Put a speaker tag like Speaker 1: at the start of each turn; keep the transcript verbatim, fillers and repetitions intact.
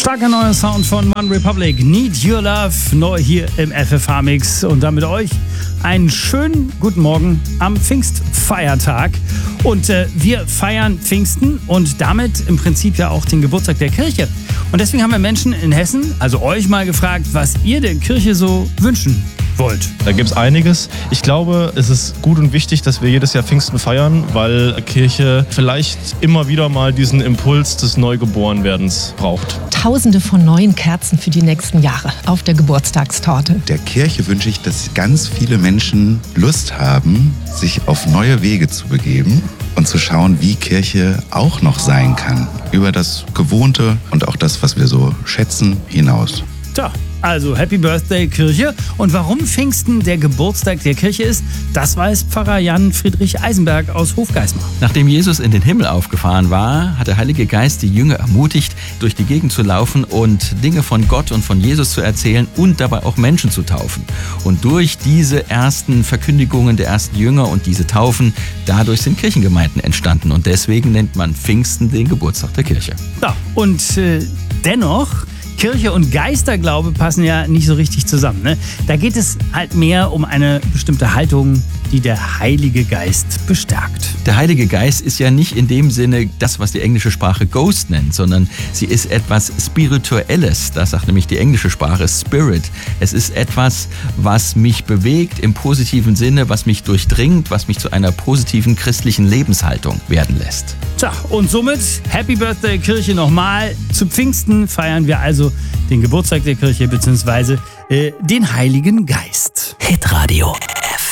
Speaker 1: Starker neuer Sound von One Republic, Need Your Love, neu hier im F F H-Mix und damit euch einen schönen guten Morgen am Pfingstfeiertag. Und äh, wir feiern Pfingsten und damit im Prinzip ja auch den Geburtstag der Kirche. Und deswegen haben wir Menschen in Hessen, also euch mal gefragt, was ihr der Kirche so wünschen wollt.
Speaker 2: Da gibt es einiges. Ich glaube, es ist gut und wichtig, dass wir jedes Jahr Pfingsten feiern, weil Kirche vielleicht immer wieder mal diesen Impuls des Neugeborenwerdens braucht.
Speaker 3: Tausende von neuen Kerzen für die nächsten Jahre auf der Geburtstagstorte.
Speaker 4: Der Kirche wünsche ich, dass ganz viele Menschen Lust haben, sich auf neue Wege zu begeben und zu schauen, wie Kirche auch noch sein kann. Über das Gewohnte und auch das, was wir so schätzen, hinaus.
Speaker 1: Tja, also Happy Birthday Kirche. Und warum Pfingsten der Geburtstag der Kirche ist, das weiß Pfarrer Jan Friedrich Eisenberg aus Hofgeismar.
Speaker 5: Nachdem Jesus in den Himmel aufgefahren war, hat der Heilige Geist die Jünger ermutigt, durch die Gegend zu laufen und Dinge von Gott und von Jesus zu erzählen und dabei auch Menschen zu taufen. Und durch diese ersten Verkündigungen der ersten Jünger und diese Taufen, dadurch sind Kirchengemeinden entstanden. Und deswegen nennt man Pfingsten den Geburtstag der Kirche.
Speaker 1: Ja, und äh, dennoch... Kirche und Geisterglaube passen ja nicht so richtig zusammen. Ne? Da geht es halt mehr um eine bestimmte Haltung, die der Heilige Geist bestärkt.
Speaker 5: Der Heilige Geist ist ja nicht in dem Sinne das, was die englische Sprache Ghost nennt, sondern sie ist etwas Spirituelles. Das sagt nämlich die englische Sprache Spirit. Es ist etwas, was mich bewegt im positiven Sinne, was mich durchdringt, was mich zu einer positiven christlichen Lebenshaltung werden lässt.
Speaker 1: Tja, und somit Happy Birthday Kirche nochmal. Zu Pfingsten feiern wir also den Geburtstag der Kirche bzw. Äh, den Heiligen Geist.
Speaker 6: Hitradio F